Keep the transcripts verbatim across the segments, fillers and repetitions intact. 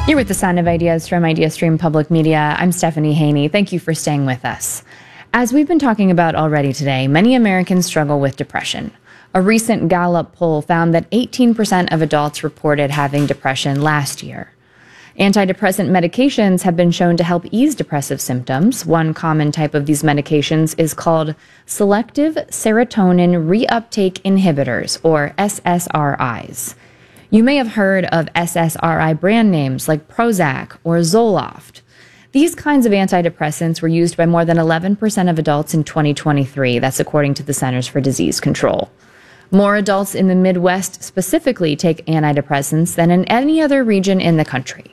You're with the Sound of Ideas from IdeaStream Public Media. I'm Stephanie Haney. Thank you for staying with us. As we've been talking about already today, many Americans struggle with depression. A recent Gallup poll found that eighteen percent of adults reported having depression last year. Antidepressant medications have been shown to help ease depressive symptoms. One common type of these medications is called selective serotonin reuptake inhibitors, or S S R Is. You may have heard of S S R I brand names like Prozac or Zoloft. These kinds of antidepressants were used by more than eleven percent of adults in twenty twenty-three. That's according to the Centers for Disease Control. More adults in the Midwest specifically take antidepressants than in any other region in the country.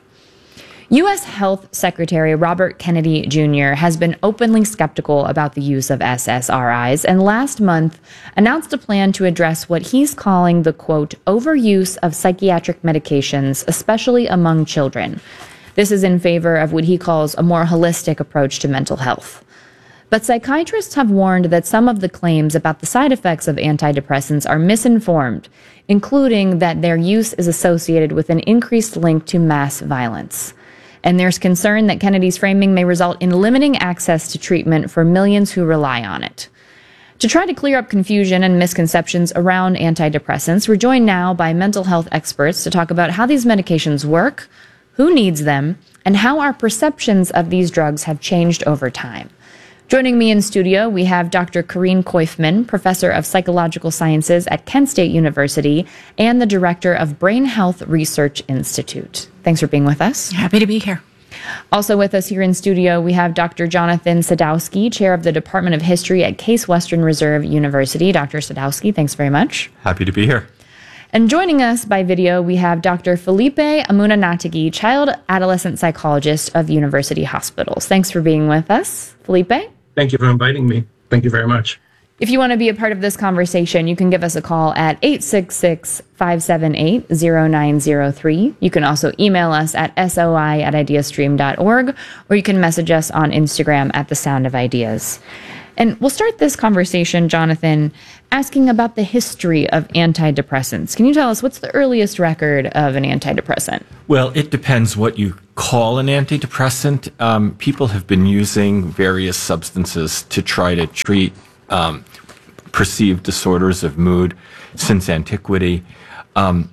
U S Health Secretary Robert Kennedy Junior has been openly skeptical about the use of S S R Is and last month announced a plan to address what he's calling the, quote, overuse of psychiatric medications, especially among children. This is in favor of what he calls a more holistic approach to mental health. But psychiatrists have warned that some of the claims about the side effects of antidepressants are misinformed, including that their use is associated with an increased link to mass violence. And there's concern that Kennedy's framing may result in limiting access to treatment for millions who rely on it. To try to clear up confusion and misconceptions around antidepressants, we're joined now by mental health experts to talk about how these medications work, who needs them, and how our perceptions of these drugs have changed over time. Joining me in studio, we have Doctor Karine Koifman, Professor of Psychological Sciences at Kent State University and the Director of Brain Health Research Institute. Thanks for being with us. Happy to be here. Also with us here in studio, we have Doctor Jonathan Sadowski, Chair of the Department of History at Case Western Reserve University. Doctor Sadowski, thanks very much. Happy to be here. And joining us by video, we have Doctor Felipe Amunanatigi, Child Adolescent Psychologist of University Hospitals. Thanks for being with us, Felipe. Thank you for inviting me. Thank you very much. If you want to be a part of this conversation, you can give us a call at eight six six, five seven eight, zero nine zero three. You can also email us at soi at ideastream dot org, or you can message us on Instagram at The Sound of Ideas. And we'll start this conversation, Jonathan, asking about the history of antidepressants. Can you tell us what's the earliest record of an antidepressant? Well, it depends what you call an antidepressant. Um, people have been using various substances to try to treat um, perceived disorders of mood since antiquity. Um,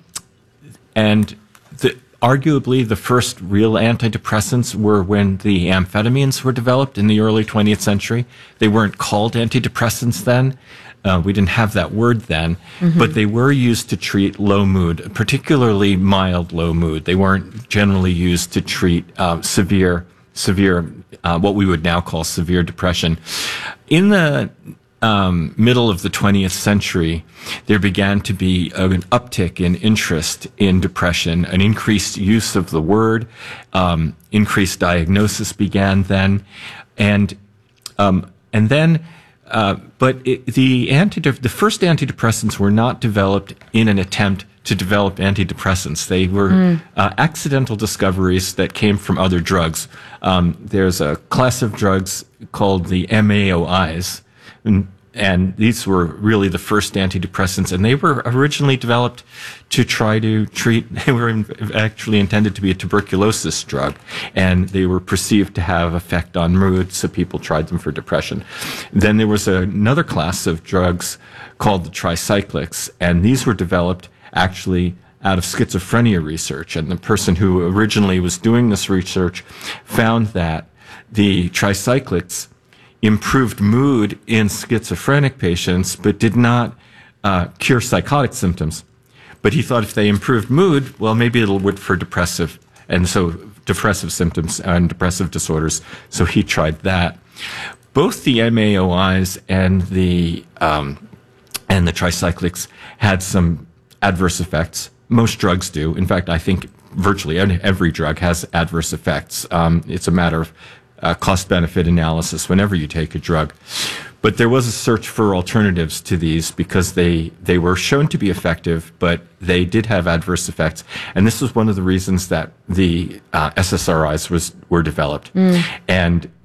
and the, arguably the first real antidepressants were when the amphetamines were developed in the early twentieth century. They weren't called antidepressants then. Uh, we didn't have that word then, mm-hmm. but they were used to treat low mood, particularly mild low mood. They weren't generally used to treat uh, severe, severe, uh, what we would now call severe depression. In the um, middle of the twentieth century, there began to be an uptick in interest in depression, an increased use of the word, um, increased diagnosis began then, and um, and then. Uh, but it, the antidep- the first antidepressants were not developed in an attempt to develop antidepressants. They were mm. uh, accidental discoveries that came from other drugs. Um, there's a class of drugs called the M A O Is, and, and these were really the first antidepressants, and they were originally developed to try to treat, they were in, actually intended to be a tuberculosis drug, and they were perceived to have effect on mood, so people tried them for depression. Then there was another class of drugs called the tricyclics, and these were developed actually out of schizophrenia research, and the person who originally was doing this research found that the tricyclics improved mood in schizophrenic patients, but did not uh, cure psychotic symptoms. But he thought if they improved mood, well, maybe it'll work for depressive, and so depressive symptoms and depressive disorders. So he tried that. Both the M A O Is and the um, and the tricyclics had some adverse effects. Most drugs do. In fact, I think virtually every drug has adverse effects. Um, it's a matter of Uh, cost-benefit analysis whenever you take a drug. But there was a search for alternatives to these because they, they were shown to be effective, but they did have adverse effects. And this was one of the reasons that the uh, S S R Is was, were developed. Mm. And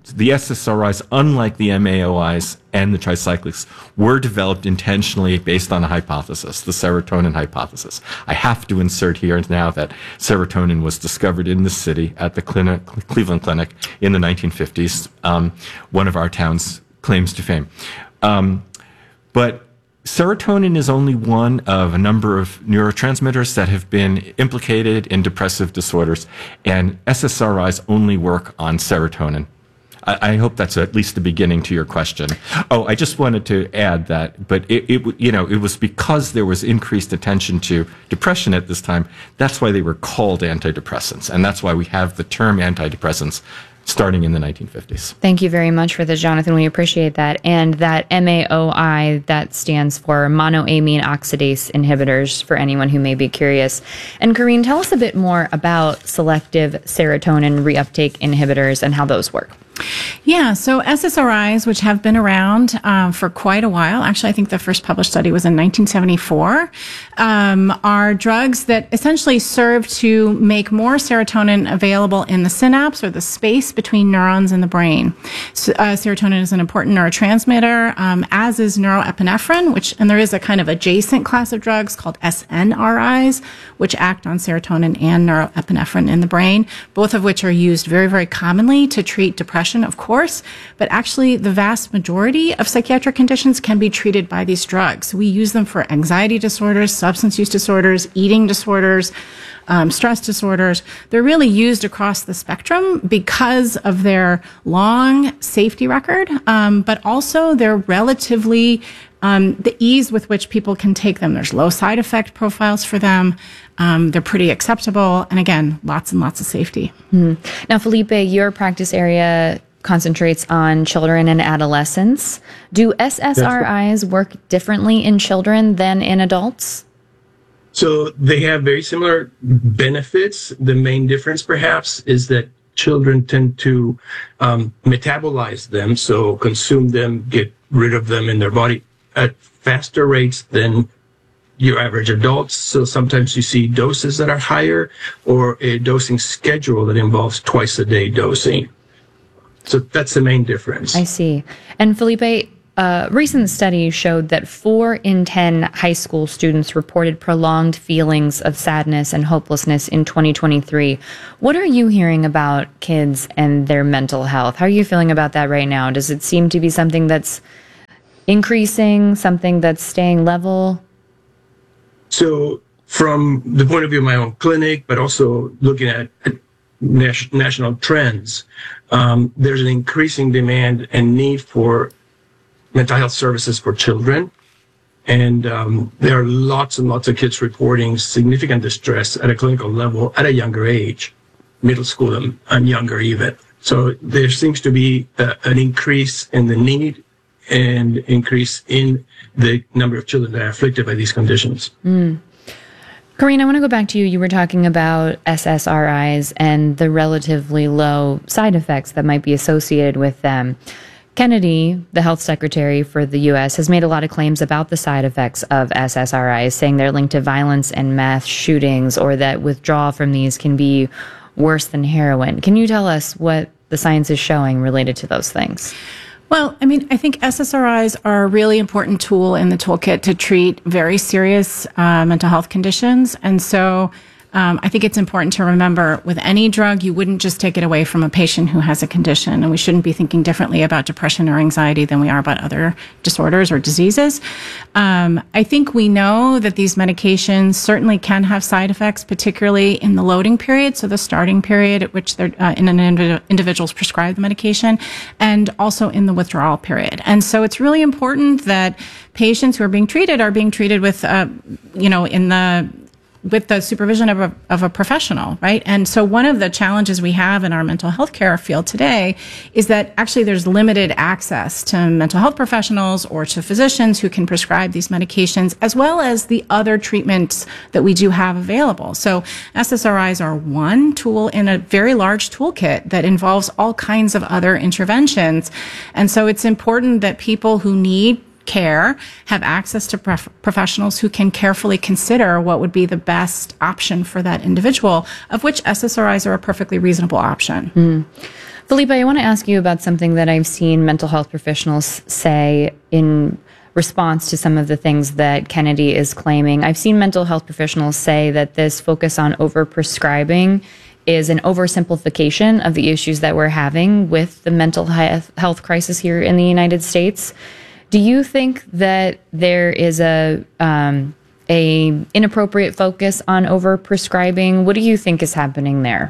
the S S R Is, unlike the M A O Is and the tricyclics, were developed intentionally based on a hypothesis, the serotonin hypothesis. I have to insert here now that serotonin was discovered in the city at the clinic, Cleveland Clinic in the nineteen fifties, um, one of our town's claims to fame. Um, but serotonin is only one of a number of neurotransmitters that have been implicated in depressive disorders, and S S R Is only work on serotonin. I, I hope that's at least the beginning to your question. Oh, I just wanted to add that, but it, it, you know, it was because there was increased attention to depression at this time. That's why they were called antidepressants, and that's why we have the term antidepressants starting in the nineteen fifties. Thank you very much for this, Jonathan. We appreciate that. And that M A O I, that stands for monoamine oxidase inhibitors, for anyone who may be curious. And Corinne, tell us a bit more about selective serotonin reuptake inhibitors and how those work. Yeah, so S S R Is, which have been around um, for quite a while, actually I think the first published study was in nineteen seventy-four, um, are drugs that essentially serve to make more serotonin available in the synapse or the space between neurons in the brain. So, uh, serotonin is an important neurotransmitter, um, as is neuroepinephrine, which, and there is a kind of adjacent class of drugs called S N R Is, which act on serotonin and neuroepinephrine in the brain, both of which are used very, very commonly to treat depression, of course, but actually the vast majority of psychiatric conditions can be treated by these drugs. We use them for anxiety disorders, substance use disorders, eating disorders, um, stress disorders. They're really used across the spectrum because of their long safety record, um, but also their relatively um, the ease with which people can take them. There's low side effect profiles for them. Um, they're pretty acceptable. And again, lots and lots of safety. Mm. Now, Felipe, your practice area concentrates on children and adolescents. Do S S R Is work differently in children than in adults? So they have very similar benefits. The main difference, perhaps, is that children tend to um, metabolize them, so consume them, get rid of them in their body at faster rates than your average adults. So sometimes you see doses that are higher, or a dosing schedule that involves twice a day dosing. So that's the main difference. I see. And Felipe, a recent study showed that four in ten high school students reported prolonged feelings of sadness and hopelessness in twenty twenty-three. What are you hearing about kids and their mental health? How are you feeling about that right now? Does it seem to be something that's increasing, something that's staying level? So from the point of view of my own clinic, but also looking at nas- national trends, um, there's an increasing demand and need for mental health services for children. And um, there are lots and lots of kids reporting significant distress at a clinical level at a younger age, middle school and, and younger even. So there seems to be a, an increase in the need and increase in the number of children that are afflicted by these conditions. Mm. Corinne, I want to go back to you. You were talking about S S R Is and the relatively low side effects that might be associated with them. Kennedy, the health secretary for the U S, has made a lot of claims about the side effects of S S R Is, saying they're linked to violence and mass shootings, or that withdrawal from these can be worse than heroin. Can you tell us what the science is showing related to those things? Well, I mean, I think S S R Is are a really important tool in the toolkit to treat very serious uh, mental health conditions. And so um, I think it's important to remember with any drug, you wouldn't just take it away from a patient who has a condition. And we shouldn't be thinking differently about depression or anxiety than we are about other disorders or diseases. Um, I think we know that these medications certainly can have side effects, particularly in the loading period, so the starting period at which they're uh, in an indiv- individual's prescribed the medication, and also in the withdrawal period. And so it's really important that patients who are being treated are being treated with, uh, you know, in the with the supervision of a, of a professional, right? And so one of the challenges we have in our mental health care field today is that actually there's limited access to mental health professionals or to physicians who can prescribe these medications, as well as the other treatments that we do have available. So S S R Is are one tool in a very large toolkit that involves all kinds of other interventions. And so it's important that people who need care have access to prof- professionals who can carefully consider what would be the best option for that individual, of which S S R Is are a perfectly reasonable option. Mm. Felipe, I want to ask you about something that I've seen mental health professionals say in response to some of the things that Kennedy is claiming. I've seen mental health professionals say that this focus on overprescribing is an oversimplification of the issues that we're having with the mental health crisis here in the United States. Do you think that there is a um, a inappropriate focus on overprescribing? What do you think is happening there?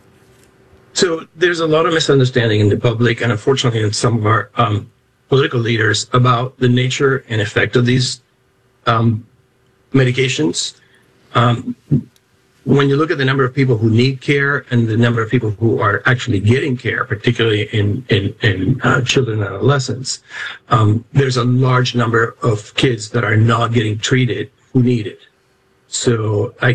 So there's a lot of misunderstanding in the public, and unfortunately in some of our um, political leaders, about the nature and effect of these um, medications. Um, when you look at the number of people who need care and the number of people who are actually getting care, particularly in in, in uh, children and adolescents, um, there's a large number of kids that are not getting treated who need it. So I.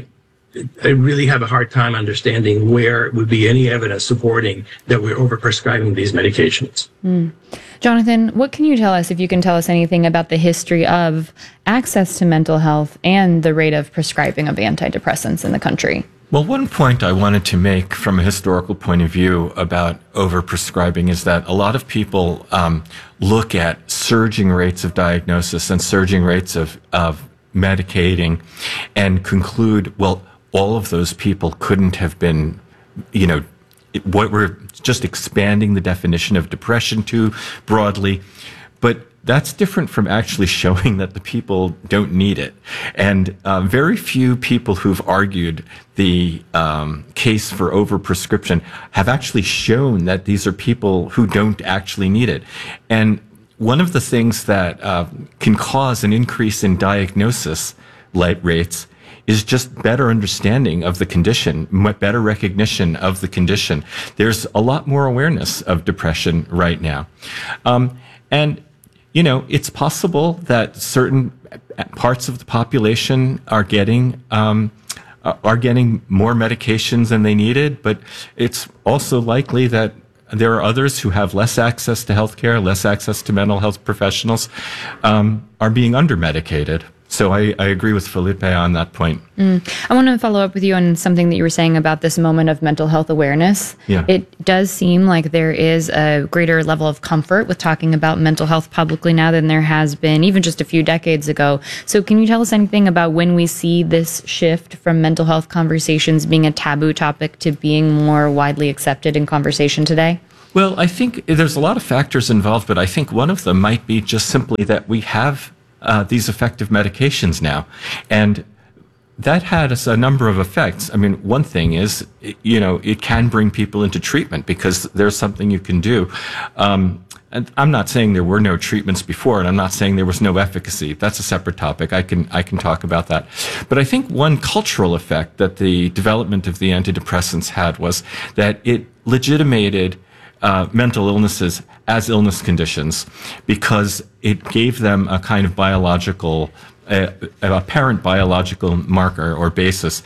I really have a hard time understanding where would be any evidence supporting that we're overprescribing these medications. Mm. Jonathan, what can you tell us, if you can tell us anything about the history of access to mental health and the rate of prescribing of antidepressants in the country? Well, one point I wanted to make from a historical point of view about overprescribing is that a lot of people um, look at surging rates of diagnosis and surging rates of, of medicating and conclude, well, all of those people couldn't have been, you know, what we're just expanding the definition of depression too broadly. But that's different from actually showing that the people don't need it. And uh, very few people who've argued the um, case for overprescription have actually shown that these are people who don't actually need it. And one of the things that uh, can cause an increase in diagnosis rates is just better understanding of the condition, better recognition of the condition. There's a lot more awareness of depression right now. Um, and, you know, it's possible that certain parts of the population are getting, um, are getting more medications than they needed, but it's also likely that there are others who have less access to healthcare, less access to mental health professionals, um, are being under-medicated. So I, I agree with Felipe on that point. Mm. I want to follow up with you on something that you were saying about this moment of mental health awareness. Yeah. It does seem like there is a greater level of comfort with talking about mental health publicly now than there has been even just a few decades ago. So can you tell us anything about when we see this shift from mental health conversations being a taboo topic to being more widely accepted in conversation today? Well, I think there's a lot of factors involved, but I think one of them might be just simply that we have Uh, these effective medications now. And that has a number of effects. I mean, one thing is, you know, it can bring people into treatment because there's something you can do. Um, and I'm not saying there were no treatments before, and I'm not saying there was no efficacy. That's a separate topic. I can, I can talk about that. But I think one cultural effect that the development of the antidepressants had was that it legitimated Uh, mental illnesses as illness conditions because it gave them a kind of biological, uh, apparent biological marker or basis.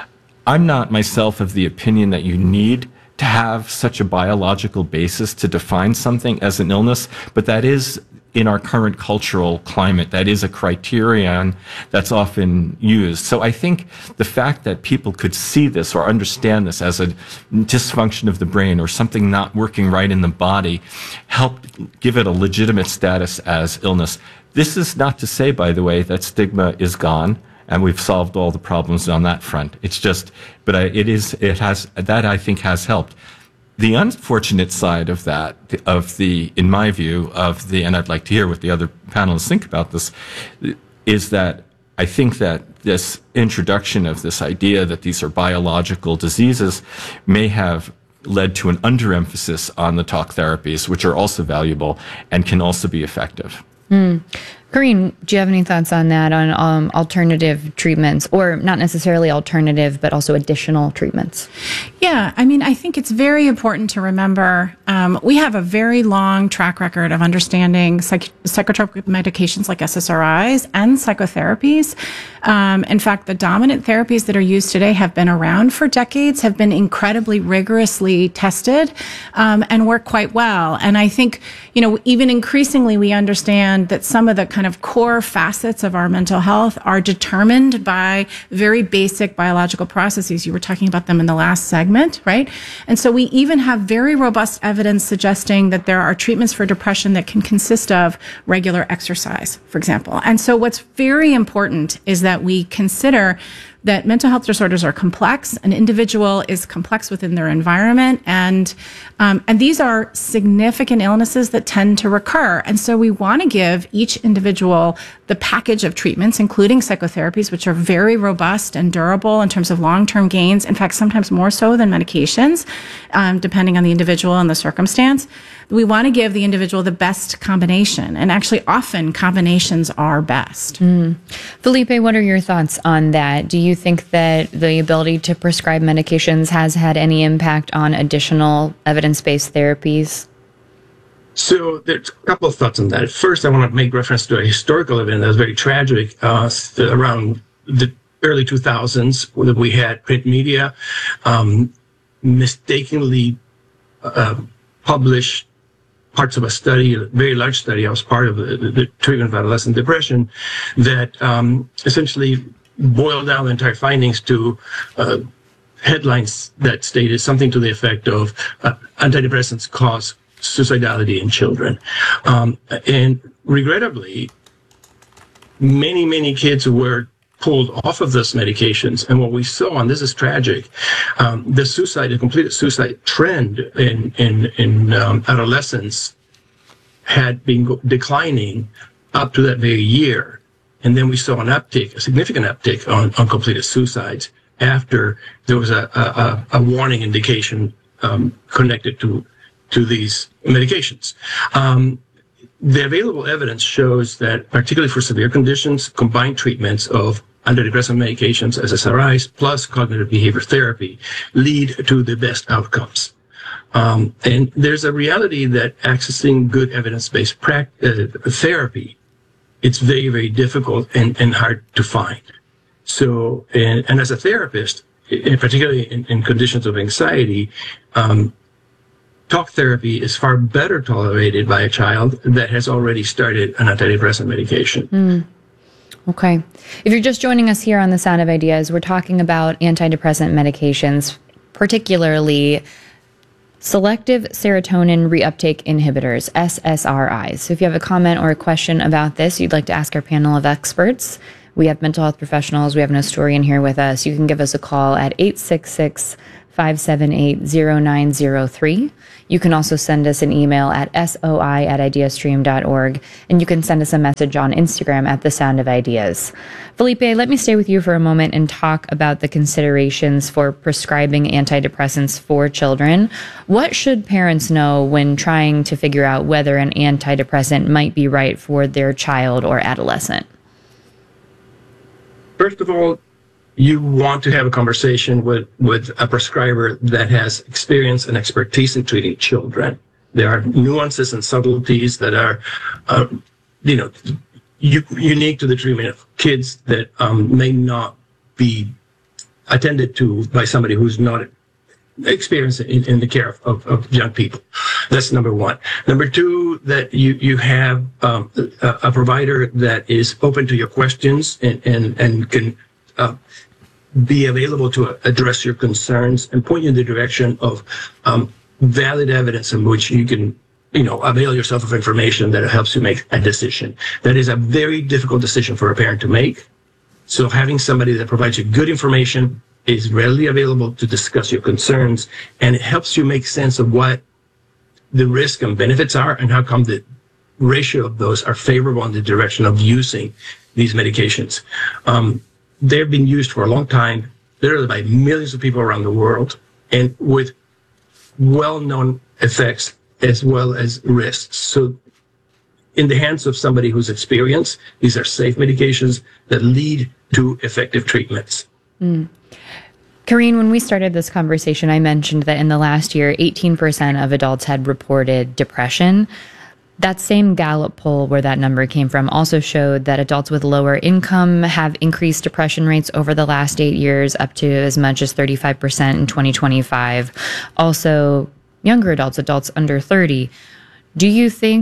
I'm not myself of the opinion that you need to have such a biological basis to define something as an illness, but that is, in our current cultural climate, that is a criterion that's often used. So I think the fact that people could see this or understand this as a dysfunction of the brain or something not working right in the body helped give it a legitimate status as illness. This is not to say, by the way, that stigma is gone and we've solved all the problems on that front. It's just, but I, it is, it has, that I think has helped. The unfortunate side of that, of the, in my view, of the, and I'd like to hear what the other panelists think about this, is that I think that this introduction of this idea that these are biological diseases may have led to an underemphasis on the talk therapies, which are also valuable and can also be effective. Mm. Corinne, do you have any thoughts on that, on um, alternative treatments, or not necessarily alternative, but also additional treatments? Yeah, I mean, I think it's very important to remember um, we have a very long track record of understanding psych- psychotropic medications like S S R Is and psychotherapies. Um, in fact, the dominant therapies that are used today have been around for decades, have been incredibly rigorously tested, um, and work quite well. And I think, you know, even increasingly we understand that some of the kind kind of core facets of our mental health are determined by very basic biological processes. You were talking about them in the last segment, right? And so we even have very robust evidence suggesting that there are treatments for depression that can consist of regular exercise, for example. And so what's very important is that we consider that mental health disorders are complex. An individual is complex within their environment, and um, and these are significant illnesses that tend to recur. And so we want to give each individual the package of treatments, including psychotherapies, which are very robust and durable in terms of long-term gains. In fact, sometimes more so than medications, um, depending on the individual and the circumstance. We want to give the individual the best combination, and actually often combinations are best. Mm. Felipe, what are your thoughts on that? Do you think that the ability to prescribe medications has had any impact on additional evidence-based therapies? So there's a couple of thoughts on that. First, I want to make reference to a historical event that was very tragic uh, around the early two thousands, where we had print media um, mistakenly uh, publish parts of a study, a very large study. I was part of the, the treatment of adolescent depression that um, essentially boiled down the entire findings to uh, headlines that stated something to the effect of uh, antidepressants cause suicidality in children. Um, and regrettably, many, many kids were pulled off of those medications. And what we saw, and this is tragic, um, the suicide, the complete suicide trend in, in, in um, adolescence had been go- declining up to that very year. And then we saw an uptick, a significant uptick on, on completed suicides after there was a, a, a warning indication um, connected to, to these medications. Um, the available evidence shows that, particularly for severe conditions, combined treatments of antidepressant medications, S S R Is, plus cognitive behavior therapy lead to the best outcomes. Um, and there's a reality that accessing good evidence-based pra- uh, therapy, it's very, very difficult and, and hard to find. So, and, and as a therapist, in particularly in, in conditions of anxiety, um, talk therapy is far better tolerated by a child that has already started an antidepressant medication. Mm. Okay. If you're just joining us here on The Sound of Ideas, we're talking about antidepressant medications, particularly selective serotonin reuptake inhibitors, S S R Is. So if you have a comment or a question about this, you'd like to ask our panel of experts, we have mental health professionals, we have an historian here with us. You can give us a call at eight six six, five seven eight, zero nine zero three. You can also send us an email at soi at ideastream dot org, and you can send us a message on Instagram at The Sound of Ideas. Felipe, let me stay with you for a moment and talk about the considerations for prescribing antidepressants for children. What should parents know when trying to figure out whether an antidepressant might be right for their child or adolescent? First of all, you want to have a conversation with, with a prescriber that has experience and expertise in treating children. There are nuances and subtleties that are, uh, you know, u- unique to the treatment of kids that um, may not be attended to by somebody who's not experienced in, in the care of, of, of young people. That's number one. Number two, that you, you have um, a, a provider that is open to your questions and, and, and can uh, be available to address your concerns and point you in the direction of um, valid evidence in which you can, you know, avail yourself of information that helps you make a decision. That is a very difficult decision for a parent to make. So having somebody that provides you good information is readily available to discuss your concerns, and it helps you make sense of what the risk and benefits are and how come the ratio of those are favorable in the direction of using these medications. Um, They've been used for a long time, literally by millions of people around the world, and with well-known effects as well as risks. So in the hands of somebody who's experienced, these are safe medications that lead to effective treatments. Mm. Karine, when we started this conversation, I mentioned that in the last year, eighteen percent of adults had reported depression. That same Gallup poll where that number came from also showed that adults with lower income have increased depression rates over the last eight years, up to as much as thirty-five percent in twenty twenty-five. Also, younger adults, adults under thirty. Do you think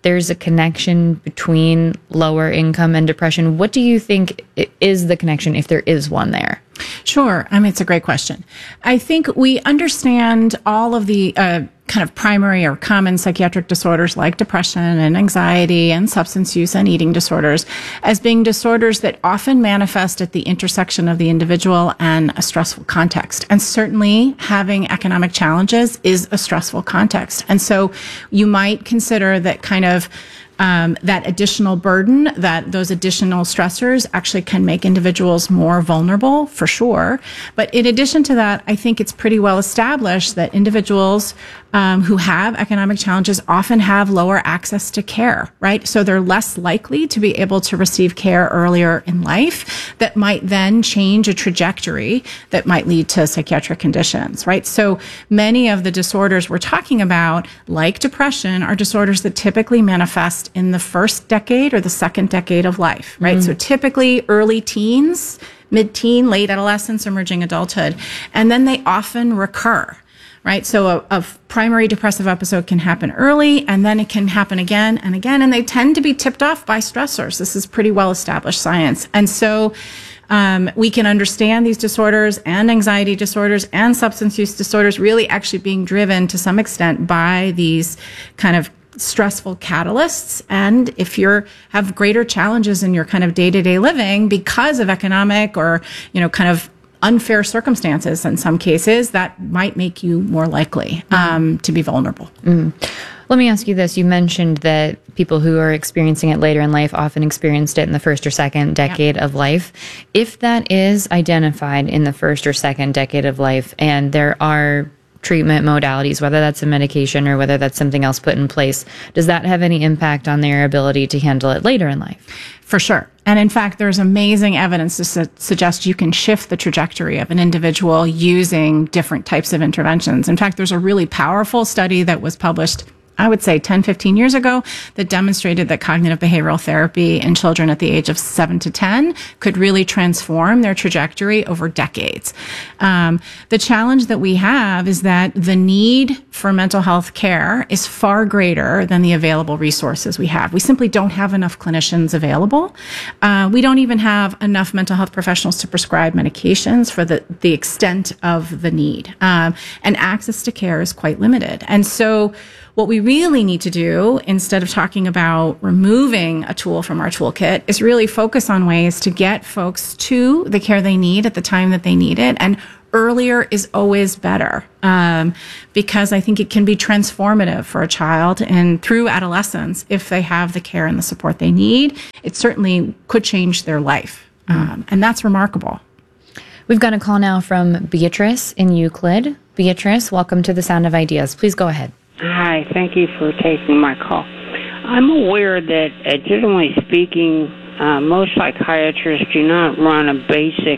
there's a connection between lower income and depression. What do you think is the connection, if there is one there? Sure. I mean, it's a great question. I think we understand all of the uh, kind of primary or common psychiatric disorders like depression and anxiety and substance use and eating disorders as being disorders that often manifest at the intersection of the individual and a stressful context. And certainly having economic challenges is a stressful context. And so you might consider that kind of Um, that additional burden, that those additional stressors actually can make individuals more vulnerable, for sure. But in addition to that, I think it's pretty well established that individuals um, who have economic challenges often have lower access to care, right? So they're less likely to be able to receive care earlier in life that might then change a trajectory that might lead to psychiatric conditions, right? So many of the disorders we're talking about, like depression, are disorders that typically manifest in the first decade or the second decade of life, right? Mm. So typically early teens, mid-teen, late adolescence, emerging adulthood, and then they often recur, right? So a, a primary depressive episode can happen early, and then it can happen again and again, and they tend to be tipped off by stressors. This is pretty well-established science. And so um, we can understand these disorders and anxiety disorders and substance use disorders really actually being driven to some extent by these kind of stressful catalysts. And if you're have greater challenges in your kind of day-to-day living because of economic or, you know, kind of unfair circumstances in some cases, that might make you more likely um, to be vulnerable. Mm. Let me ask you this. You mentioned that people who are experiencing it later in life often experienced it in the first or second decade yeah. of life. If that is identified in the first or second decade of life, and there are treatment modalities, whether that's a medication or whether that's something else put in place, does that have any impact on their ability to handle it later in life? For sure. And in fact, there's amazing evidence to su- suggest you can shift the trajectory of an individual using different types of interventions. In fact, there's a really powerful study that was published, I would say ten, fifteen years ago, that demonstrated that cognitive behavioral therapy in children at the age of seven to ten could really transform their trajectory over decades. Um, the challenge that we have is that the need for mental health care is far greater than the available resources we have. We simply don't have enough clinicians available. Uh, we don't even have enough mental health professionals to prescribe medications for the, the extent of the need. Um, and access to care is quite limited. And so what we really need to do, instead of talking about removing a tool from our toolkit, is really focus on ways to get folks to the care they need at the time that they need it. And earlier is always better, um, because I think it can be transformative for a child and through adolescence if they have the care and the support they need. It certainly could change their life, um, and that's remarkable. We've got a call now from Beatrice in Euclid. Beatrice, welcome to The Sound of Ideas. Please go ahead. Hi, thank you for taking my call. I'm aware that, uh, generally speaking, uh, most psychiatrists do not run a basic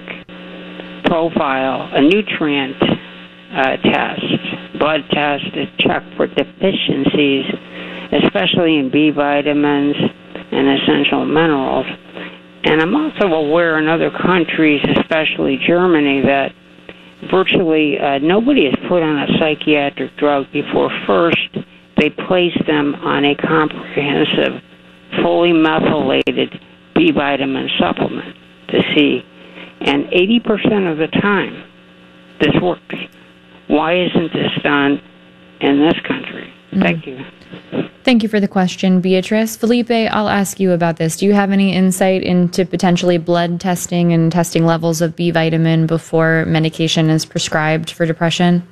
profile, a nutrient uh, test, blood test to check for deficiencies, especially in B vitamins and essential minerals. And I'm also aware in other countries, especially Germany, that virtually uh, nobody is put on a psychiatric drug before first they place them on a comprehensive, fully methylated B vitamin supplement to see. And eighty percent of the time, this works. Why isn't this done in this country? Mm. Thank you. Thank you for the question, Beatrice. Felipe, I'll ask you about this. Do you have any insight into potentially blood testing and testing levels of B vitamin before medication is prescribed for depression?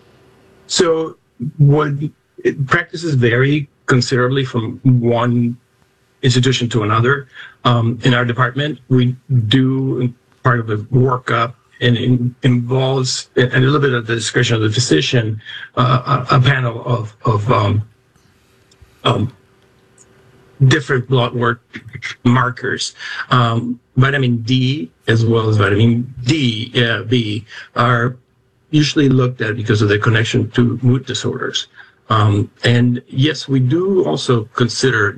So what it, practices vary considerably from one institution to another. Um, in our department, we do part of the workup, and it involves, and a little bit of the discretion of the physician, uh, a, a panel of, of um, Um, different blood work markers. Um, vitamin D as well as vitamin D, uh, B are usually looked at because of their connection to mood disorders. Um, and yes, we do also consider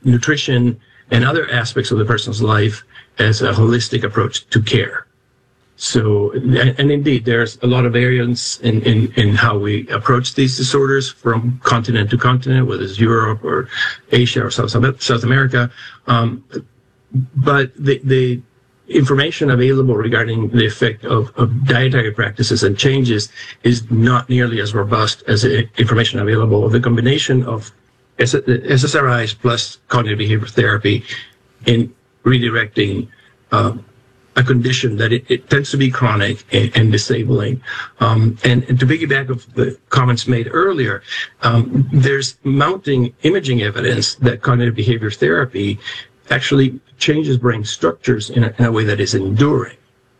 nutrition and other aspects of the person's life as a holistic approach to care. So, and, and indeed, there's a lot of variance in, in, in how we approach these disorders from continent to continent, whether it's Europe or Asia or South, South America. Um, but the, the information available regarding the effect of, of dietary practices and changes is not nearly as robust as the information available of the combination of S S R Is plus cognitive behavioral therapy in redirecting uh, a condition that it, it tends to be chronic and, and disabling. Um, and, and to piggyback of the comments made earlier, um, there's mounting imaging evidence that cognitive behavior therapy actually changes brain structures in a, in a way that is enduring.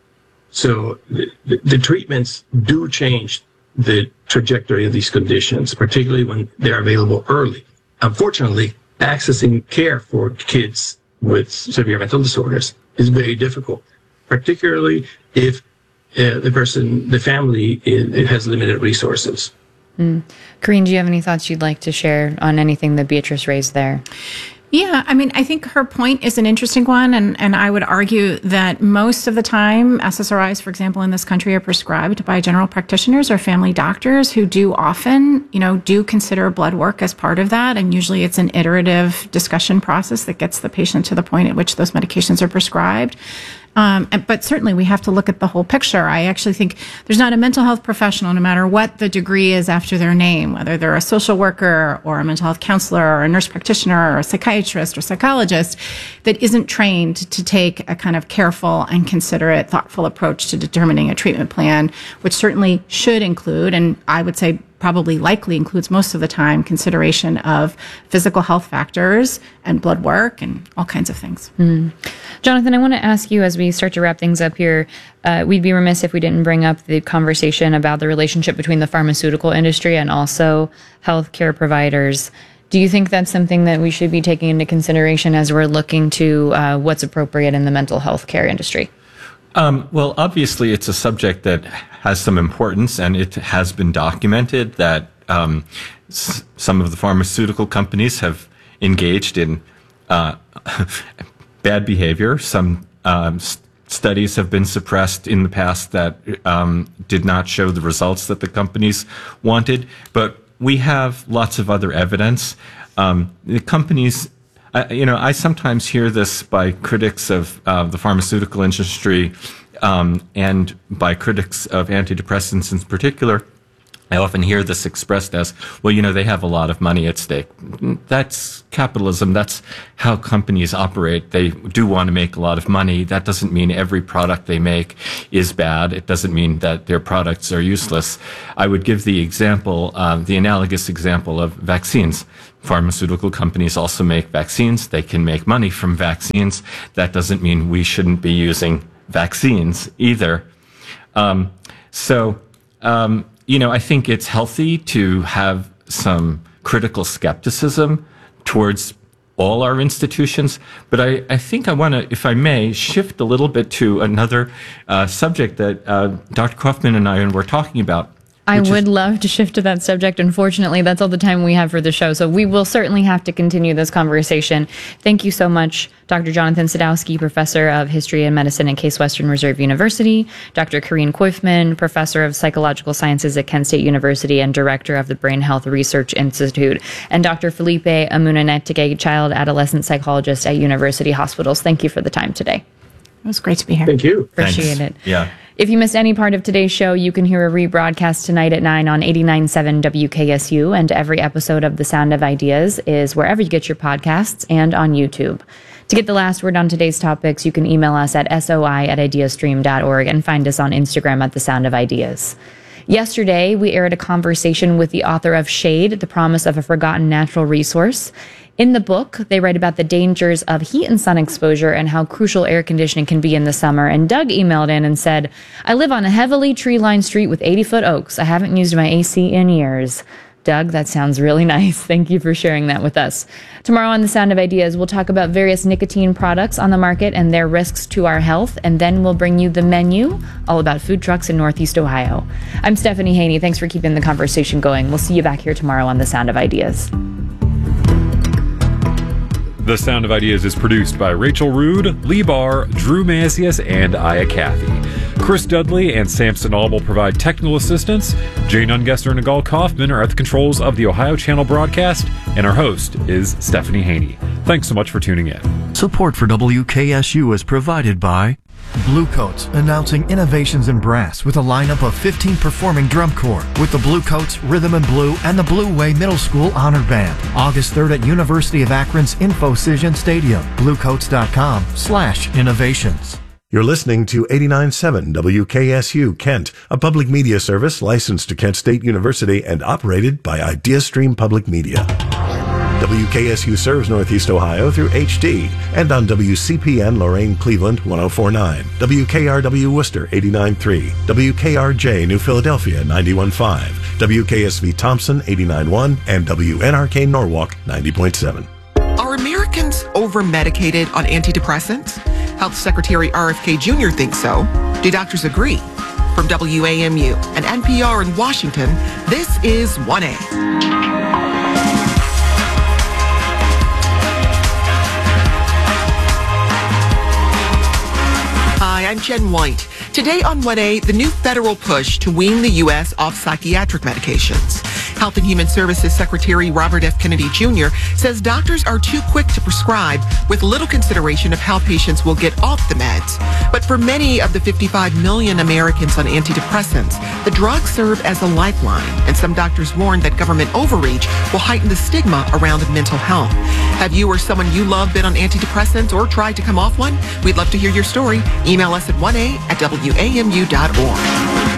So the, the, the treatments do change the trajectory of these conditions, particularly when they're available early. Unfortunately, accessing care for kids with severe mental disorders is very difficult, particularly if uh, the person, the family, is, it has limited resources. Mm. Corinne, do you have any thoughts you'd like to share on anything that Beatrice raised there? Yeah, I mean, I think her point is an interesting one, and, and I would argue that most of the time, S S R Is, for example, in this country are prescribed by general practitioners or family doctors who do often, you know, do consider blood work as part of that, and usually it's an iterative discussion process that gets the patient to the point at which those medications are prescribed. Um, but certainly we have to look at the whole picture. I actually think there's not a mental health professional, no matter what the degree is after their name, whether they're a social worker or a mental health counselor or a nurse practitioner or a psychiatrist or psychologist, that isn't trained to take a kind of careful and considerate, thoughtful approach to determining a treatment plan, which certainly should include, and I would say probably likely includes most of the time, consideration of physical health factors and blood work and all kinds of things. Mm. Jonathan, I want to ask you, as we start to wrap things up here, uh, we'd be remiss if we didn't bring up the conversation about the relationship between the pharmaceutical industry and also healthcare providers. Do you think that's something that we should be taking into consideration as we're looking to uh, what's appropriate in the mental health care industry? Um, well, obviously, it's a subject that has some importance, and it has been documented that um, s- some of the pharmaceutical companies have engaged in uh, bad behavior. Some um, s- studies have been suppressed in the past that um, did not show the results that the companies wanted, but we have lots of other evidence. Um, the companies I, you know, I sometimes hear this by critics of uh, the pharmaceutical industry um, and by critics of antidepressants in particular. I often hear this expressed as, well, you know, they have a lot of money at stake. That's capitalism. That's how companies operate. They do want to make a lot of money. That doesn't mean every product they make is bad. It doesn't mean that their products are useless. I would give the example, uh, the analogous example of vaccines. Pharmaceutical companies also make vaccines. They can make money from vaccines. That doesn't mean we shouldn't be using vaccines either. Um, so, um, you know, I think it's healthy to have some critical skepticism towards all our institutions. But I, I think I want to, if I may, shift a little bit to another uh, subject that uh, Doctor Kaufman and I were talking about. I would is, love to shift to that subject. Unfortunately, that's all the time we have for the show. So we will certainly have to continue this conversation. Thank you so much, Doctor Jonathan Sadowski, Professor of History and Medicine at Case Western Reserve University, Doctor Corinne Koifman, Professor of Psychological Sciences at Kent State University and Director of the Brain Health Research Institute, and Doctor Felipe Amunanetike, Child Adolescent Psychologist at University Hospitals. Thank you for the time today. It was great to be here. Thank you. Appreciate Thanks. it. Yeah. If you missed any part of today's show, you can hear a rebroadcast tonight at nine on eighty-nine point seven W K S U, and every episode of The Sound of Ideas is wherever you get your podcasts and on YouTube. To get the last word on today's topics, you can email us at soi at ideastream dot org and find us on Instagram at The Sound of Ideas. Yesterday, we aired a conversation with the author of Shade, The Promise of a Forgotten Natural Resource. In the book, they write about the dangers of heat and sun exposure and how crucial air conditioning can be in the summer. And Doug emailed in and said, I live on a heavily tree-lined street with eighty-foot oaks. I haven't used my A C in years. Doug, that sounds really nice. Thank you for sharing that with us. Tomorrow on The Sound of Ideas, we'll talk about various nicotine products on the market and their risks to our health, and then we'll bring you the menu, all about food trucks in Northeast Ohio. I'm Stephanie Haney. Thanks for keeping the conversation going. We'll see you back here tomorrow on The Sound of Ideas. The Sound of Ideas is produced by Rachel Rood, Lee Barr, Drew Macias, and Aya Cathy. Chris Dudley and Samson All will provide technical assistance. Jane Ungesser and Nagal Kaufman are at the controls of the Ohio Channel broadcast, and our host is Stephanie Haney. Thanks so much for tuning in. Support for W K S U is provided by Blue Coats, announcing innovations in brass with a lineup of fifteen performing drum corps with the Blue Coats, Rhythm and Blue, and the Blue Way Middle School Honor Band. August third at University of Akron's InfoCision Stadium. bluecoats.com slash innovations. You're listening to eighty-nine point seven W K S U Kent, a public media service licensed to Kent State University and operated by IdeaStream Public Media. W K S U serves Northeast Ohio through H D and on W C P N Lorain Cleveland one oh four point nine, W K R W Worcester eighty-nine point three, W K R J New Philadelphia ninety-one point five, W K S V Thompson eighty-nine point one, and W N R K Norwalk ninety point seven. Are Americans over-medicated on antidepressants? Health Secretary R F K Junior thinks so. Do doctors agree? From W A M U and N P R in Washington, this is one A. Hi, I'm Jen White. Today on one A, the new federal push to wean the U S off psychiatric medications. Health and Human Services Secretary Robert F. Kennedy Junior says doctors are too quick to prescribe with little consideration of how patients will get off the meds. But for many of the fifty-five million Americans on antidepressants, the drugs serve as a lifeline, and some doctors warn that government overreach will heighten the stigma around mental health. Have you or someone you love been on antidepressants or tried to come off one? We'd love to hear your story. Email us at one A at W A M U dot org.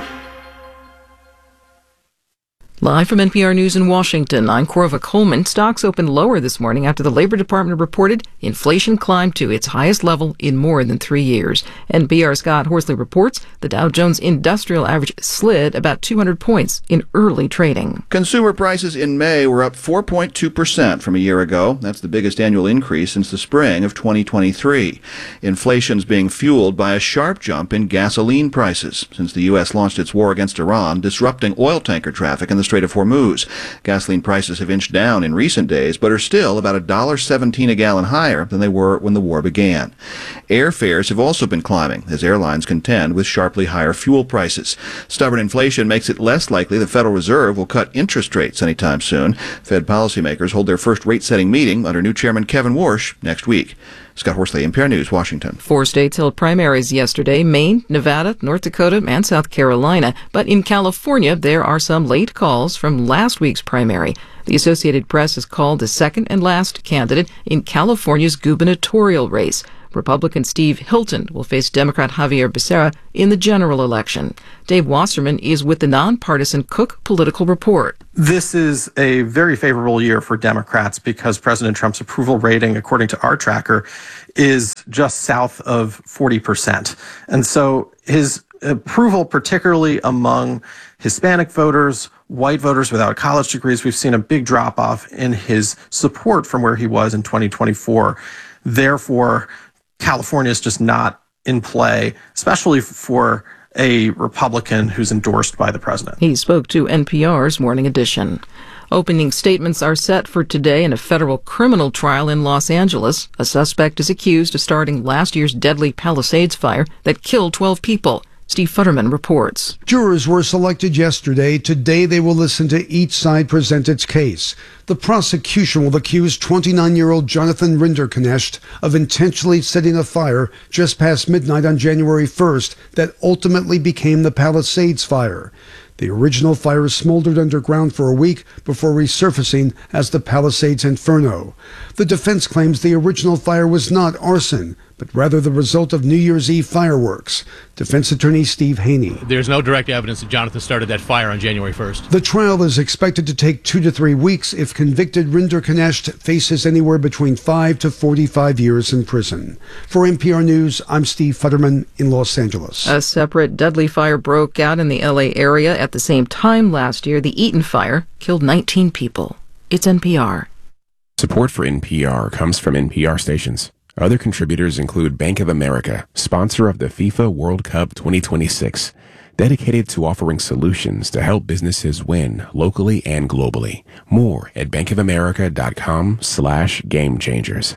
Live from N P R News in Washington, I'm Corva Coleman. Stocks opened lower this morning after the Labor Department reported inflation climbed to its highest level in more than three years. N P R's Scott Horsley reports the Dow Jones Industrial Average slid about two hundred points in early trading. Consumer prices in May were up four point two percent from a year ago. That's the biggest annual increase since the spring of twenty twenty-three. Inflation's being fueled by a sharp jump in gasoline prices since the U S launched its war against Iran, disrupting oil tanker traffic in the Strait of Hormuz. Gasoline prices have inched down in recent days, but are still about one dollar seventeen a gallon higher than they were when the war began. Airfares have also been climbing as airlines contend with sharply higher fuel prices. Stubborn inflation makes it less likely the Federal Reserve will cut interest rates anytime soon. Fed policymakers hold their first rate-setting meeting under new Chairman Kevin Warsh next week. Scott Horsley, N P R News, Washington. Four states held primaries yesterday: Maine, Nevada, North Dakota, and South Carolina. But in California, there are some late calls from last week's primary. The Associated Press has called the second and last candidate in California's gubernatorial race. Republican Steve Hilton will face Democrat Javier Becerra in the general election. Dave Wasserman is with the nonpartisan Cook Political Report. This is a very favorable year for Democrats because President Trump's approval rating, according to our tracker, is just south of forty percent. And so his approval, particularly among Hispanic voters, white voters without college degrees, we've seen a big drop off in his support from where he was in twenty twenty-four. Therefore, California is just not in play, especially for a Republican who's endorsed by the president. He spoke to N P R's Morning Edition. Opening statements are set for today in a federal criminal trial in Los Angeles. A suspect is accused of starting last year's deadly Palisades fire that killed twelve people. Steve Futterman reports. Jurors were selected yesterday. Today they will listen to each side present its case. The prosecution will accuse twenty-nine-year-old Jonathan Rinderknecht of intentionally setting a fire just past midnight on January first that ultimately became the Palisades fire. The original fire smoldered underground for a week before resurfacing as the Palisades Inferno. The defense claims the original fire was not arson, but rather the result of New Year's Eve fireworks. Defense attorney Steve Haney. There's no direct evidence that Jonathan started that fire on January first. The trial is expected to take two to three weeks. If convicted, Rinderknecht faces anywhere between five to forty-five years in prison. For N P R News, I'm Steve Futterman in Los Angeles. A separate deadly fire broke out in the L A area at the same time last year. The Eaton fire killed nineteen people. It's N P R. Support for N P R comes from N P R stations. Other contributors include Bank of America, sponsor of the FIFA World Cup twenty twenty-six, dedicated to offering solutions to help businesses win locally and globally. More at bankofamerica.com slash game changers.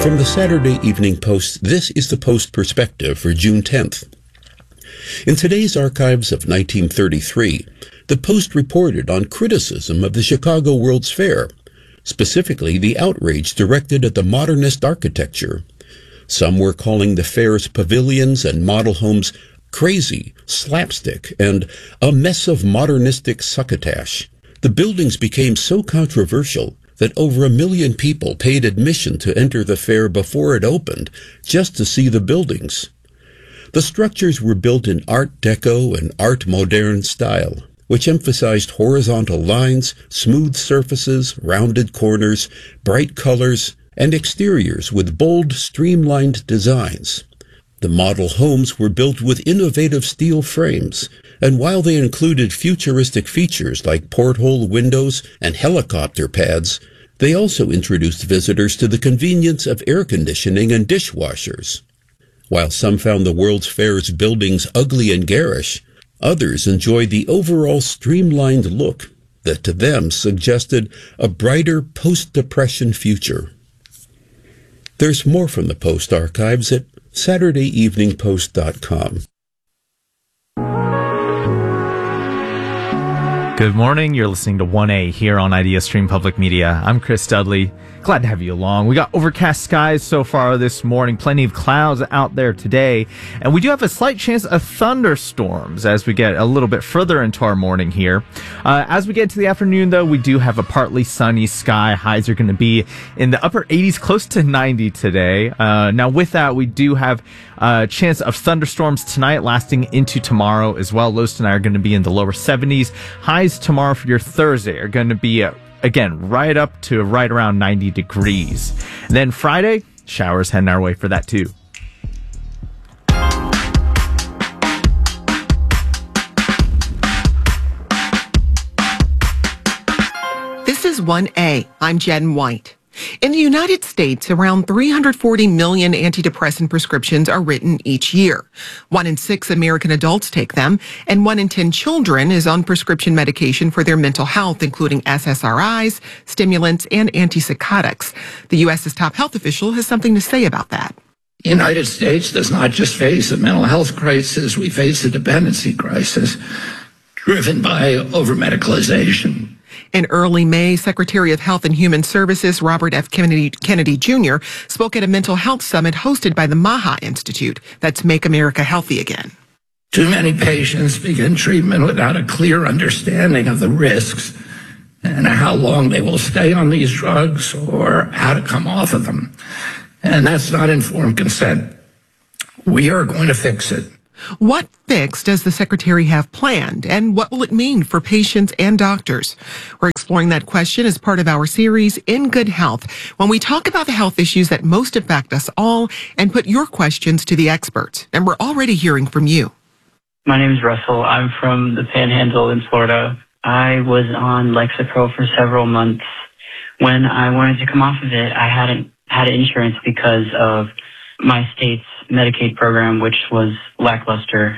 From the Saturday Evening Post, this is the Post Perspective for June tenth. In today's archives of nineteen thirty-three, the Post reported on criticism of the Chicago World's Fair, specifically the outrage directed at the modernist architecture. Some were calling the fair's pavilions and model homes crazy, slapstick, and a mess of modernistic succotash. The buildings became so controversial that over a million people paid admission to enter the fair before it opened just to see the buildings. The structures were built in Art Deco and Art Moderne style, which emphasized horizontal lines, smooth surfaces, rounded corners, bright colors, and exteriors with bold, streamlined designs. The model homes were built with innovative steel frames, and while they included futuristic features like porthole windows and helicopter pads, they also introduced visitors to the convenience of air conditioning and dishwashers. While some found the World's Fair's buildings ugly and garish, others enjoyed the overall streamlined look that to them suggested a brighter post-Depression future. There's more from the Post archives at saturday evening post dot com. Good morning. You're listening to one A here on IdeaStream Public Media. I'm Chris Dudley. Glad to have you along. We got overcast skies so far this morning, plenty of clouds out there today, and we do have a slight chance of thunderstorms as we get a little bit further into our morning here. Uh, as we get to the afternoon, though, we do have a partly sunny sky. Highs are going to be in the upper eighties, close to ninety today. Uh, now, with that, we do have a chance of thunderstorms tonight lasting into tomorrow as well. Lows tonight are going to be in the lower seventies. Highs tomorrow for your Thursday are going to be uh, again, right up to right around ninety degrees. And then Friday, showers heading our way for that too. This is one A. I'm Jen White. In the United States, around three hundred forty million antidepressant prescriptions are written each year. One in six American adults take them, and one in ten children is on prescription medication for their mental health, including S S R Is, stimulants, and antipsychotics. The U S's top health official has something to say about that. The United States does not just face a mental health crisis, we face a dependency crisis driven by over-medicalization. In early May, Secretary of Health and Human Services Robert F. Kennedy, Kennedy Junior spoke at a mental health summit hosted by the MAHA Institute. That's Make America Healthy Again. Too many patients begin treatment without a clear understanding of the risks and how long they will stay on these drugs or how to come off of them. And that's not informed consent. We are going to fix it. What fix does the Secretary have planned, and what will it mean for patients and doctors? We're exploring that question as part of our series, In Good Health, when we talk about the health issues that most affect us all and put your questions to the experts. And we're already hearing from you. My name is Russell. I'm from the Panhandle in Florida. I was on Lexapro for several months. When I wanted to come off of it, I hadn't had insurance because of my state's Medicaid program, which was lackluster.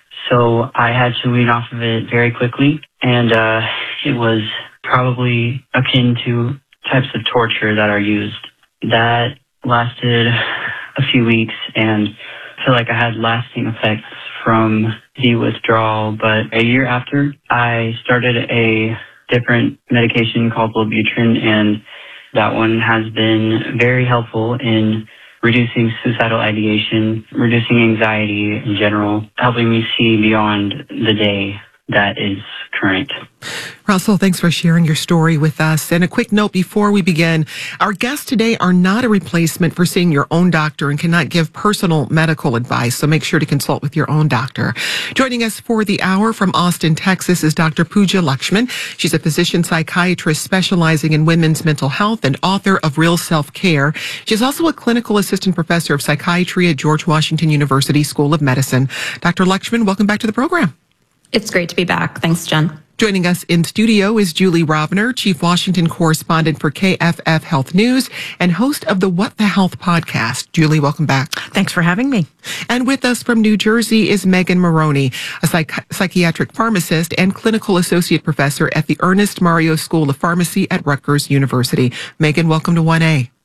So I had to wean off of it very quickly, and uh, it was probably akin to types of torture that are used. That lasted a few weeks, and I feel like I had lasting effects from the withdrawal. But a year after, I started a different medication called Wellbutrin, and that one has been very helpful in reducing suicidal ideation, reducing anxiety in general, helping me see beyond the day that is current. Russell, thanks for sharing your story with us. And a quick note before we begin, our guests today are not a replacement for seeing your own doctor and cannot give personal medical advice, so make sure to consult with your own doctor. Joining us for the hour from Austin, Texas is Doctor Pooja Lakshman. She's a physician psychiatrist specializing in women's mental health and author of Real Self-Care. She's also a clinical assistant professor of psychiatry at George Washington University School of Medicine. Doctor Lakshman, welcome back to the program. It's great to be back. Thanks, Jen. Joining us in studio is Julie Rovner, Chief Washington Correspondent for K F F Health News and host of the What the Health podcast. Julie, welcome back. Thanks for having me. And with us from New Jersey is Megan Maroney, a psych- psychiatric pharmacist and clinical associate professor at the Ernest Mario School of Pharmacy at Rutgers University. Megan, welcome to one A.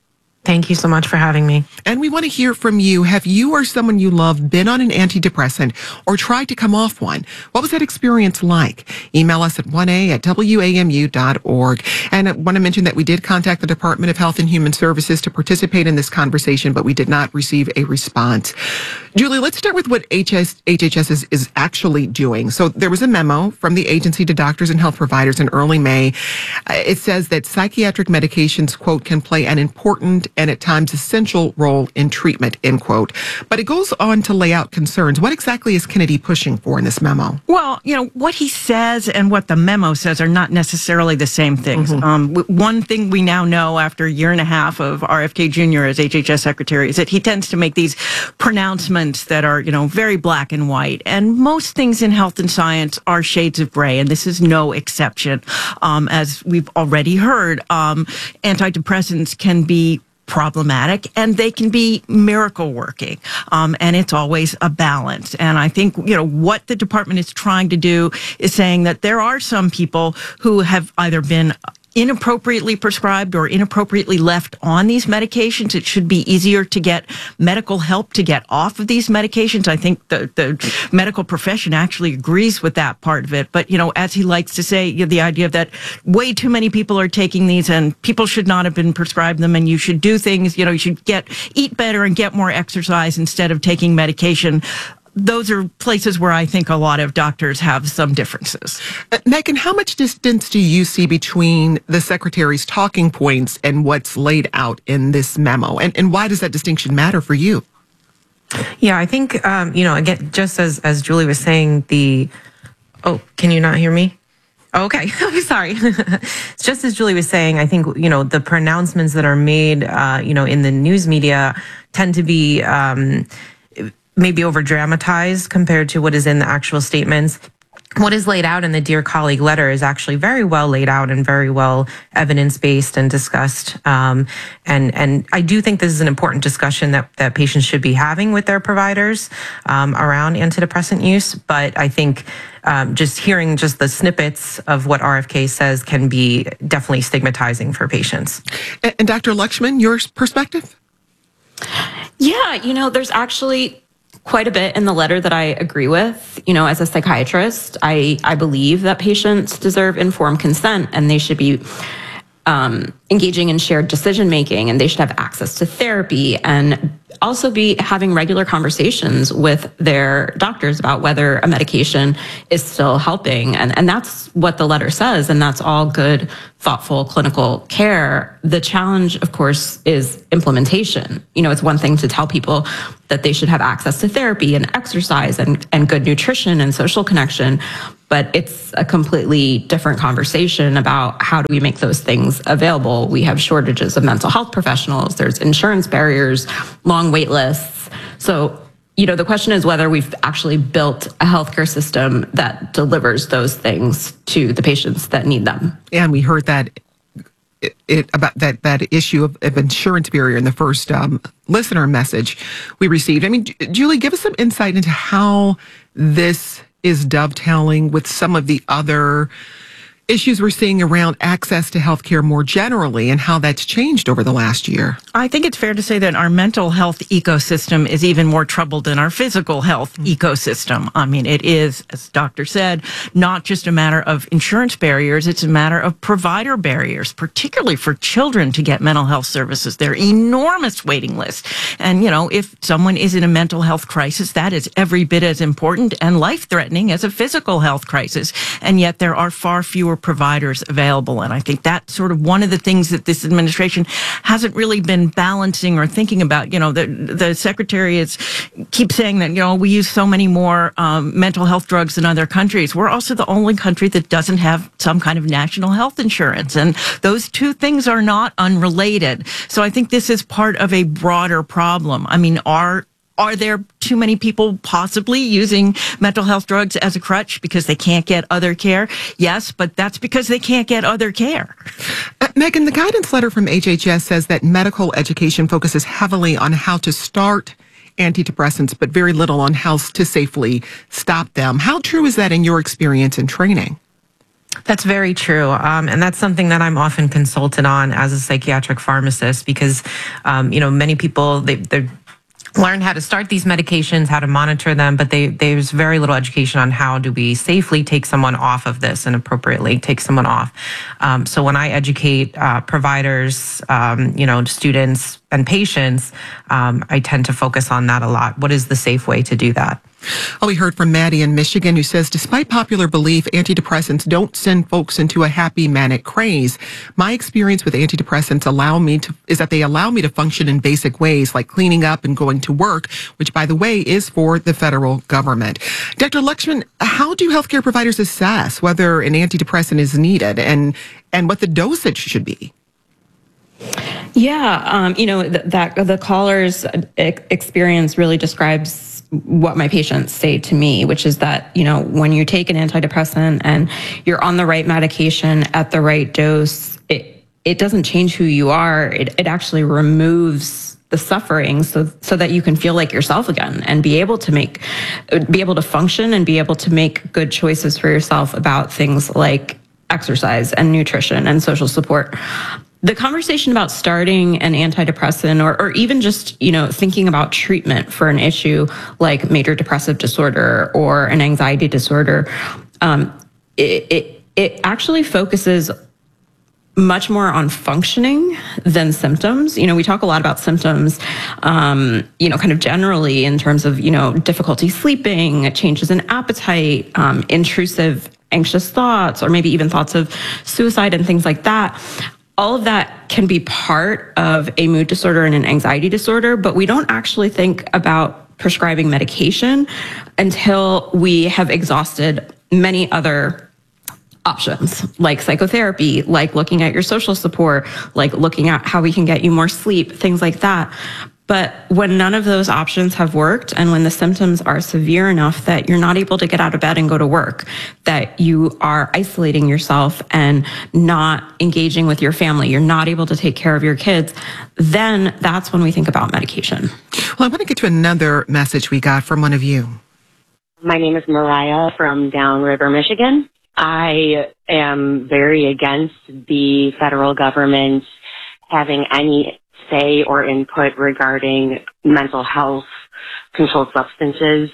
Thank you so much for having me. And we want to hear from you. Have you or someone you love been on an antidepressant or tried to come off one? What was that experience like? Email us at one a at w a m u dot org. And I want to mention that we did contact the Department of Health and Human Services to participate in this conversation, but we did not receive a response. Julie, let's start with what H S, H H S is, is actually doing. So there was a memo from the agency to doctors and health providers in early May. Uh, it says that psychiatric medications, quote, can play an important and at times essential role in treatment, end quote. But it goes on to lay out concerns. What exactly is Kennedy pushing for in this memo? Well, you know, what he says and what the memo says are not necessarily the same things. Mm-hmm. Um, w- one thing we now know after a year and a half of R F K Junior as H H S secretary is that he tends to make these pronouncements that are, you know, very black and white. And most things in health and science are shades of gray, and this is no exception. Um, as we've already heard, um, antidepressants can be problematic and they can be miracle working. Um, and it's always a balance. And I think, you know, what the department is trying to do is saying that there are some people who have either been inappropriately prescribed or inappropriately left on these medications. It should be easier to get medical help to get off of these medications. I think the, the medical profession actually agrees with that part of it. But, you know, as he likes to say, you know, the idea that way too many people are taking these and people should not have been prescribed them, and you should do things, you know, you should get, eat better and get more exercise instead of taking medication. Those are places where I think a lot of doctors have some differences. Uh, Megan, how much distance do you see between the secretary's talking points and what's laid out in this memo? And, and why does that distinction matter for you? Yeah, I think, um, you know, again, just as, as Julie was saying, the, oh, can you not hear me? Okay, I'm sorry. Just as Julie was saying, I think, you know, the pronouncements that are made, uh, you know, in the news media tend to be, um, maybe over dramatized compared to what is in the actual statements. What is laid out in the Dear Colleague letter is actually very well laid out and very well evidence-based and discussed. Um, and, and I do think this is an important discussion that, that patients should be having with their providers um, around antidepressant use. But I think um, just hearing just the snippets of what R F K says can be definitely stigmatizing for patients. And, and Doctor Lakshman, your perspective? Yeah, you know, there's actually quite a bit in the letter that I agree with. You know, as a psychiatrist, I, I believe that patients deserve informed consent and they should be um, engaging in shared decision making, and they should have access to therapy and also be having regular conversations with their doctors about whether a medication is still helping. And, and that's what the letter says. And that's all good, thoughtful clinical care. The challenge, of course, is implementation. You know, it's one thing to tell people that they should have access to therapy and exercise and, and good nutrition and social connection. But it's a completely different conversation about how do we make those things available. We have shortages of mental health professionals. There's insurance barriers, long wait lists. So, you know, the question is whether we've actually built a healthcare system that delivers those things to the patients that need them. And we heard that it, it about that that issue of, of insurance barrier in the first um, listener message we received. I mean, Julie, give us some insight into how this is dovetailing with some of the other issues we're seeing around access to healthcare more generally and how that's changed over the last year. I think it's fair to say that our mental health ecosystem is even more troubled than our physical health mm-hmm. ecosystem. I mean, it is, as the doctor said, not just a matter of insurance barriers, it's a matter of provider barriers, particularly for children to get mental health services. There are enormous waiting lists. And, you know, if someone is in a mental health crisis, that is every bit as important and life-threatening as a physical health crisis. And yet there are far fewer providers available. And I think that's sort of one of the things that this administration hasn't really been balancing or thinking about. You know, the the secretary is keeps saying that, you know, we use so many more um, mental health drugs than other countries. We're also the only country that doesn't have some kind of national health insurance. And those two things are not unrelated. So I think this is part of a broader problem. I mean, our Are there too many people possibly using mental health drugs as a crutch because they can't get other care? Yes, but that's because they can't get other care. Uh, Megan, the guidance letter from H H S says that medical education focuses heavily on how to start antidepressants, but very little on how to safely stop them. How true is that in your experience and training? That's very true. Um, and that's something that I'm often consulted on as a psychiatric pharmacist because, um, you know, many people, they, they're learn how to start these medications, how to monitor them, but they, there's very little education on how do we safely take someone off of this and appropriately take someone off. Um, so when I educate uh, providers, um, you know, students and patients, um, I tend to focus on that a lot. What is the safe way to do that? Well, we heard from Maddie in Michigan, who says, despite popular belief, antidepressants don't send folks into a happy manic craze. My experience with antidepressants allow me to is that they allow me to function in basic ways like cleaning up and going to work, which, by the way, is for the federal government. Doctor Lakshman, how do healthcare providers assess whether an antidepressant is needed and and what the dosage should be? Yeah, um, you know, th- that the caller's experience really describes what my patients say to me, which is that, you know, when you take an antidepressant and you're on the right medication at the right dose, it it doesn't change who you are. It it actually removes the suffering so so that you can feel like yourself again and be able to make be able to function and be able to make good choices for yourself about things like exercise and nutrition and social support. The conversation about starting an antidepressant or, or even just, you know, thinking about treatment for an issue like major depressive disorder or an anxiety disorder, um, it, it, it actually focuses much more on functioning than symptoms. You know, we talk a lot about symptoms, um, you know, kind of generally in terms of, you know, difficulty sleeping, changes in appetite, um, intrusive anxious thoughts, or maybe even thoughts of suicide and things like that. All of that can be part of a mood disorder and an anxiety disorder, but we don't actually think about prescribing medication until we have exhausted many other options, like psychotherapy, like looking at your social support, like looking at how we can get you more sleep, things like that. But when none of those options have worked and when the symptoms are severe enough that you're not able to get out of bed and go to work, that you are isolating yourself and not engaging with your family, you're not able to take care of your kids, then that's when we think about medication. Well, I want to get to another message we got from one of you. My name is Mariah from Downriver, Michigan. I am very against the federal government having any say or input regarding mental health, controlled substances.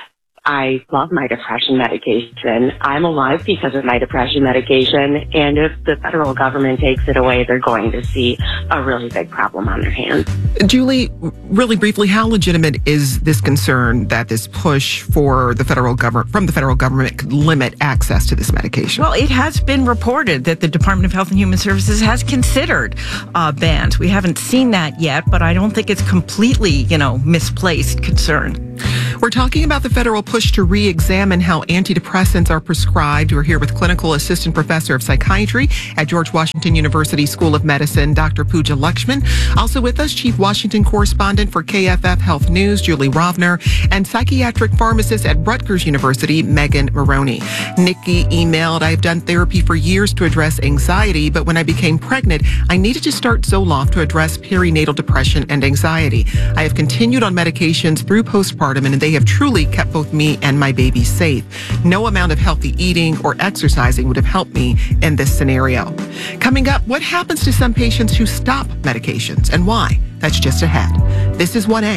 I love my depression medication. I'm alive because of my depression medication. And if the federal government takes it away, they're going to see a really big problem on their hands. Julie, really briefly, how legitimate is this concern that this push for the federal government, from the federal government, could limit access to this medication? Well, it has been reported that the Department of Health and Human Services has considered uh, bans. We haven't seen that yet, but I don't think it's completely, you know, misplaced concern. We're talking about the federal push to re-examine how antidepressants are prescribed. We're here with Clinical Assistant Professor of Psychiatry at George Washington University School of Medicine, Doctor Pooja Lakshman. Also with us, Chief Washington Correspondent for K F F Health News, Julie Rovner, and Psychiatric Pharmacist at Rutgers University, Megan Maroney. Nikki emailed, I've done therapy for years to address anxiety, but when I became pregnant, I needed to start Zoloft to address perinatal depression and anxiety. I have continued on medications through postpartum, and they have truly kept both me and my baby safe. No amount of healthy eating or exercising would have helped me in this scenario. Coming up, what happens to some patients who stop medications and why? That's just ahead. This is one A.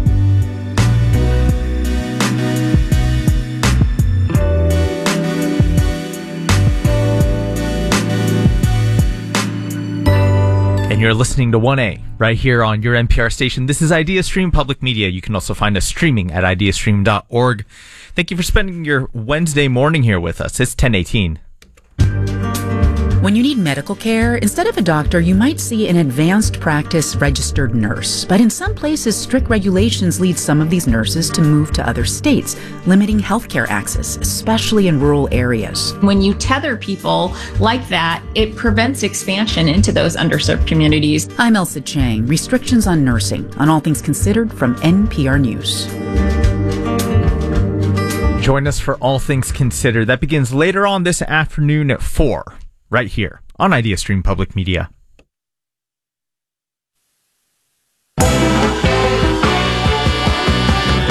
And you're listening to one A right here on your N P R station. This is IdeaStream Public Media. You can also find us streaming at ideastream dot org. Thank you for spending your Wednesday morning here with us. It's ten eighteen. When you need medical care, instead of a doctor, you might see an advanced practice registered nurse. But in some places, strict regulations lead some of these nurses to move to other states, limiting healthcare access, especially in rural areas. When you tether people like that, it prevents expansion into those underserved communities. I'm Elsa Chang. Restrictions on nursing, on All Things Considered from N P R News. Join us for All Things Considered. That begins later on this afternoon at four. Right here on IdeaStream Public Media.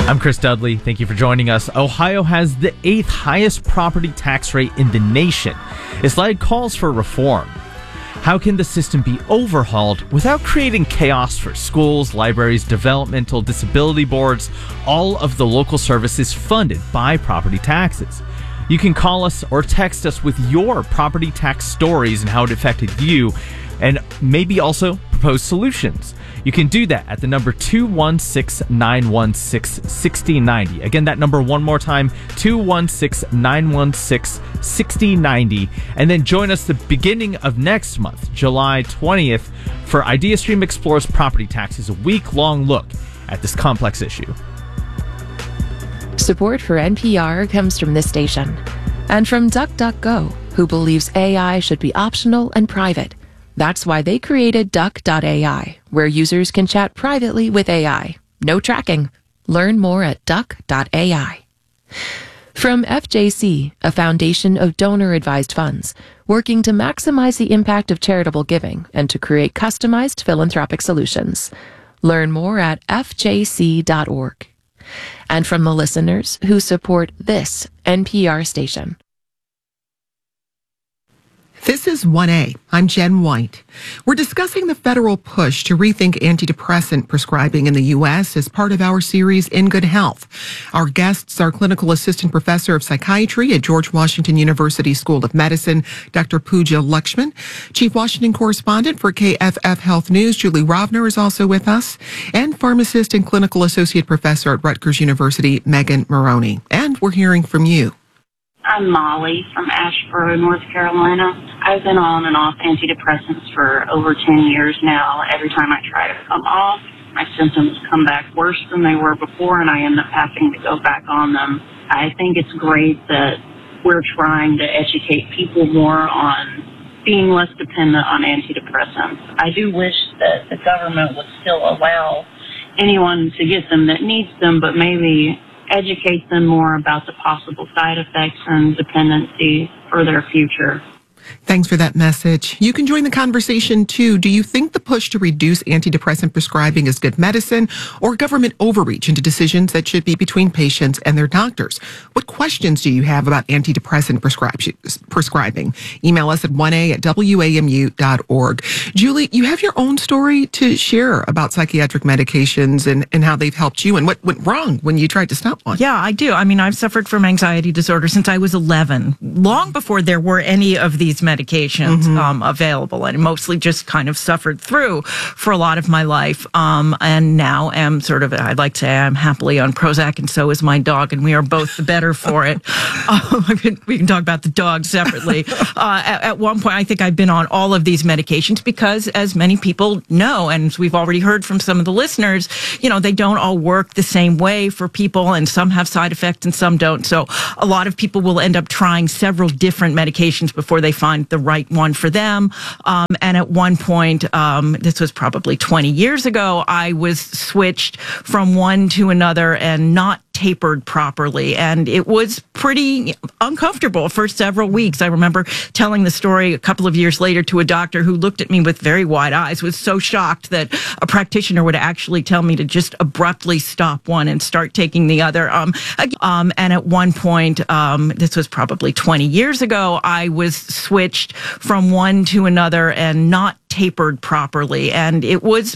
I'm Chris Dudley. Thank you for joining us. Ohio has the eighth highest property tax rate in the nation. It's led calls for reform. How can the system be overhauled without creating chaos for schools, libraries, developmental disability boards, all of the local services funded by property taxes? You can call us or text us with your property tax stories and how it affected you, and maybe also propose solutions. You can do that at the number two one six, nine one six, six zero nine zero. Again, that number one more time, two one six, nine one six, six zero nine zero. And then join us the beginning of next month, July twentieth, for IdeaStream Explores Property Taxes, a week-long look at this complex issue. Support for N P R comes from this station and from DuckDuckGo, who believes A I should be optional and private. That's why they created Duck dot A I, where users can chat privately with A I. No tracking. Learn more at Duck dot A I. From F J C, a foundation of donor-advised funds, working to maximize the impact of charitable giving and to create customized philanthropic solutions. Learn more at F J C dot org. And from the listeners who support this N P R station. This is one A. I'm Jen White. We're discussing the federal push to rethink antidepressant prescribing in the U S as part of our series In Good Health. Our guests are Clinical Assistant Professor of Psychiatry at George Washington University School of Medicine, Doctor Pooja Lakshman. Chief Washington Correspondent for K F F Health News, Julie Rovner, is also with us, and Pharmacist and Clinical Associate Professor at Rutgers University, Megan Maroney. And we're hearing from you. I'm Molly from Asheboro, North Carolina. I've been on and off antidepressants for over ten years now. Every time I try to come off, my symptoms come back worse than they were before, and I end up having to go back on them. I think it's great that we're trying to educate people more on being less dependent on antidepressants. I do wish that the government would still allow anyone to get them that needs them, but maybe educate them more about the possible side effects and dependency for their future. Thanks for that message. You can join the conversation too. Do you think the push to reduce antidepressant prescribing is good medicine or government overreach into decisions that should be between patients and their doctors? What questions do you have about antidepressant prescrib- prescribing? Email us at one a at w a m u dot org. Julie, you have your own story to share about psychiatric medications and, and how they've helped you and what went wrong when you tried to stop one. Yeah, I do. I mean, I've suffered from anxiety disorder since I was eleven, long before there were any of these medications mm-hmm. um, available, and mostly just kind of suffered through for a lot of my life. Um, and now am sort of, I'd like to say I'm happily on Prozac, and so is my dog, and we are both the better for it. um, we can talk about the dog separately. Uh, at, at one point, I think I've been on all of these medications because, as many people know, and as we've already heard from some of the listeners, you know, they don't all work the same way for people, and some have side effects and some don't. So a lot of people will end up trying several different medications before they find the right one for them. Um, and at one point, um, this was probably twenty years ago, I was switched from one to another and not tapered properly, and it was pretty uncomfortable for several weeks. I remember telling the story a couple of years later to a doctor who looked at me with very wide eyes, was so shocked that a practitioner would actually tell me to just abruptly stop one and start taking the other. Um, um, and at one point, um, this was probably twenty years ago, I was switched from one to another and not tapered properly, and it was